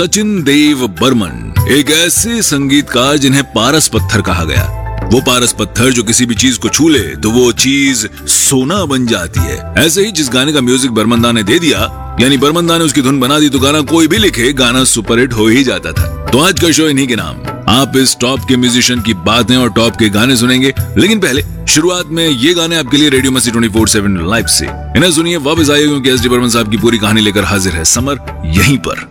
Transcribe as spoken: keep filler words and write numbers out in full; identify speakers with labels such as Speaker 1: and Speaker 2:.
Speaker 1: सचिन देव बर्मन एक ऐसे संगीतकार जिन्हें पारस पत्थर कहा गया। वो पारस पत्थर जो किसी भी चीज को छू ले तो वो चीज सोना बन जाती है। ऐसे ही जिस गाने का म्यूजिक बर्मन दा ने दे दिया, यानी बर्मन दा ने उसकी धुन बना दी, तो गाना कोई भी लिखे गाना सुपरहिट हो ही जाता था। तो आज का शो इन्हीं के नाम। आप इस टॉप के म्यूजिशियन की बातें और टॉप के गाने सुनेंगे, लेकिन पहले शुरुआत में ये गाने आपके लिए रेडियो मस्ती ट्वेंटी फोर सेवन लाइव से। इन्हें सुनिए, वापस आइए, क्योंकि एस डी बर्मन साहब की पूरी कहानी लेकर हाजिर है समर यहीं पर।